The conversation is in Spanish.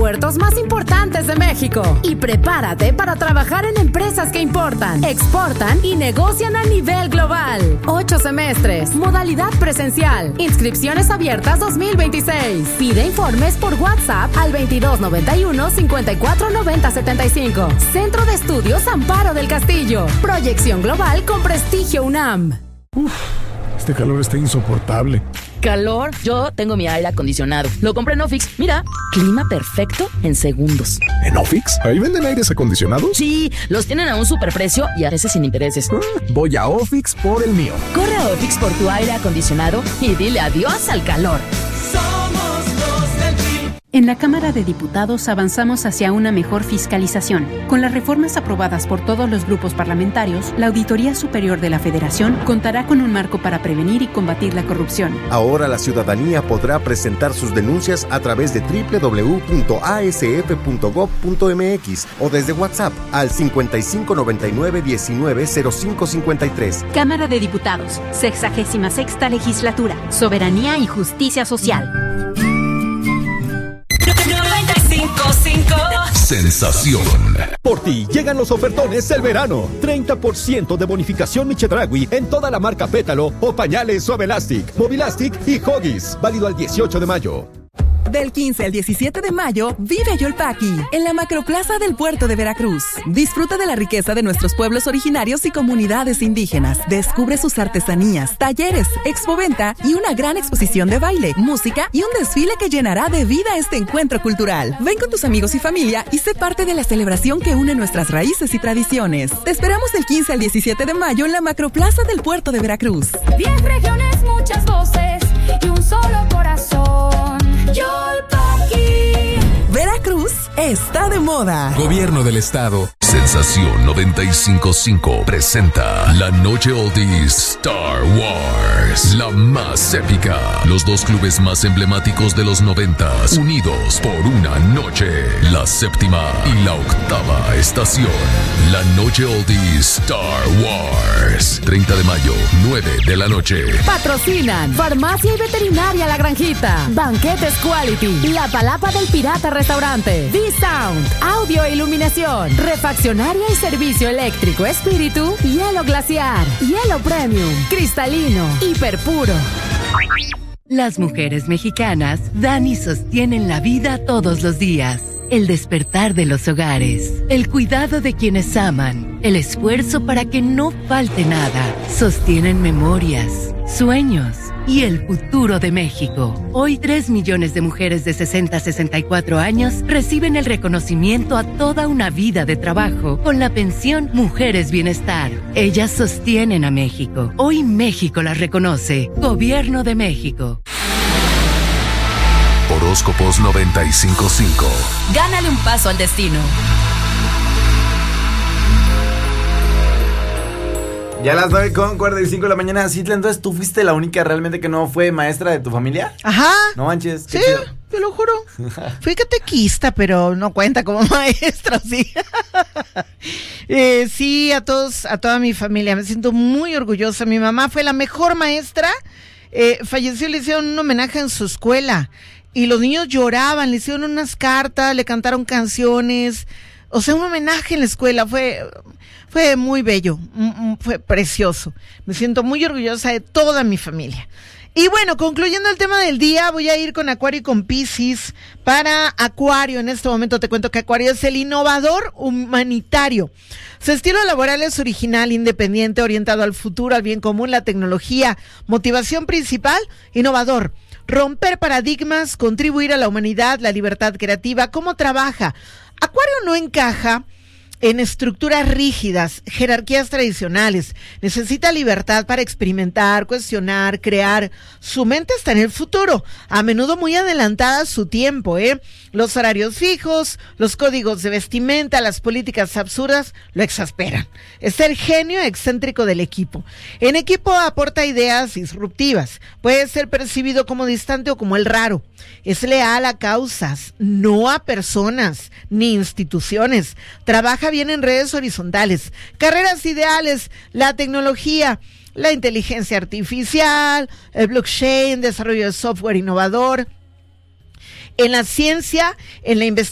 puertos más importantes de México. Y prepárate para trabajar en empresas que importan, exportan y negocian a nivel global. 8 semestres, modalidad presencial, inscripciones abiertas 2026. Pide informes por WhatsApp al 2291 5490 75. Centro de Estudios Amparo del Castillo. Proyección global con prestigio UNAM. Este calor está insoportable. ¿Calor? Yo tengo mi aire acondicionado. Lo compré en Ofix. Mira, clima perfecto en segundos. ¿En Ofix? ¿Ahí venden aires acondicionados? Sí, los tienen a un superprecio y a veces sin intereses. Voy a Ofix por el mío. Corre a Ofix por tu aire acondicionado y dile adiós al calor. En la Cámara de Diputados avanzamos hacia una mejor fiscalización. Con las reformas aprobadas por todos los grupos parlamentarios, la Auditoría Superior de la Federación contará con un marco para prevenir y combatir la corrupción. Ahora la ciudadanía podrá presentar sus denuncias a través de www.asf.gov.mx o desde WhatsApp al 5599-190553. Cámara de Diputados, 66ª Legislatura, Soberanía y Justicia Social. 95.5 Sensación. Por ti llegan los ofertones del verano. 30% de bonificación Chedraui en toda la marca Pétalo o pañales Suave Elastic, Movilastic y Huggies. Válido al 18 de mayo. Del 15 al 17 de mayo, vive Yolpaqui, en la Macroplaza del Puerto de Veracruz. Disfruta de la riqueza de nuestros pueblos originarios y comunidades indígenas. Descubre sus artesanías, talleres, expoventa y una gran exposición de baile, música y un desfile que llenará de vida este encuentro cultural. Ven con tus amigos y familia y sé parte de la celebración que une nuestras raíces y tradiciones. Te esperamos del 15 al 17 de mayo en la Macroplaza del Puerto de Veracruz. 10 regiones, muchas voces y un solo corazón. Yolpaqui. Veracruz está de moda. Gobierno del Estado. Sensación 95.5 presenta la noche oldies Star Wars, la más épica. Los dos clubes más emblemáticos de los 90s, unidos por una noche. La séptima y la octava estación. La noche oldies Star Wars. 30 de mayo, 9 de la noche. Patrocinan Farmacia y Veterinaria La Granjita, Banquetes Quality, La Palapa del Pirata Restaurante, D-Sound, Audio e Iluminación, Refaccionaria y Servicio Eléctrico Espíritu, Hielo Glaciar, Hielo Premium, Cristalino, Hiperpuro. Las mujeres mexicanas dan y sostienen la vida todos los días. El despertar de los hogares, el cuidado de quienes aman, el esfuerzo para que no falte nada, sostienen memorias, sueños y el futuro de México. Hoy 3 millones de mujeres de 60 a 64 años reciben el reconocimiento a toda una vida de trabajo con la pensión Mujeres Bienestar. Ellas sostienen a México. Hoy México las reconoce. Gobierno de México. Horóscopos 95.5. Gánale un paso al destino. Ya a las 9:45 de la mañana, Citla, entonces tú fuiste la única realmente que no fue maestra de tu familia. Ajá. No manches. Sí, te lo juro. Fui catequista, pero no cuenta como maestra, sí. Sí, a toda mi familia, me siento muy orgullosa. Mi mamá fue la mejor maestra. Falleció, le hicieron un homenaje en su escuela. Y los niños lloraban, le hicieron unas cartas, le cantaron canciones. O sea, un homenaje en la escuela. Fue muy bello, fue precioso. Me siento muy orgullosa de toda mi familia. Y bueno, concluyendo el tema del día, voy a ir con Acuario y con Piscis. Para Acuario, en este momento te cuento que Acuario es el innovador humanitario. Su estilo laboral es original, independiente, orientado al futuro, al bien común, la tecnología. Motivación principal, innovador. Romper paradigmas, contribuir a la humanidad, la libertad creativa. ¿Cómo trabaja? Acuario no encaja en estructuras rígidas, jerarquías tradicionales. Necesita libertad para experimentar, cuestionar, crear. Su mente está en el futuro, a menudo muy adelantada a su tiempo, Los horarios fijos, los códigos de vestimenta, las políticas absurdas lo exasperan. Es el genio excéntrico del equipo. En equipo aporta ideas disruptivas. Puede ser percibido como distante o como el raro. Es leal a causas, no a personas ni instituciones. Trabaja bien en redes horizontales. Carreras ideales, la tecnología, la inteligencia artificial, el blockchain, desarrollo de software innovador. En la ciencia, en la investigación,